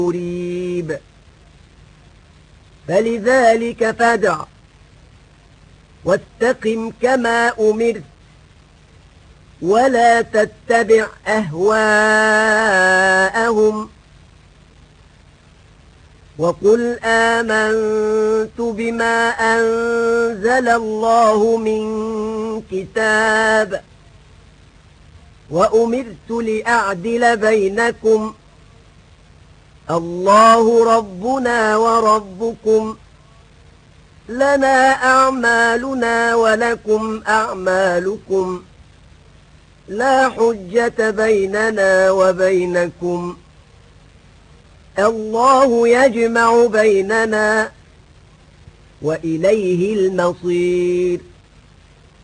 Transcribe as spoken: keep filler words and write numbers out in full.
مريب فلذلك فادع واستقم كما أمرت ولا تتبع أهواءهم وقل آمنت بما أنزل الله من كتاب وأمرت لأعدل بينكم الله ربنا وربكم لنا أعمالنا ولكم أعمالكم لا حجة بيننا وبينكم الله يجمع بيننا وإليه المصير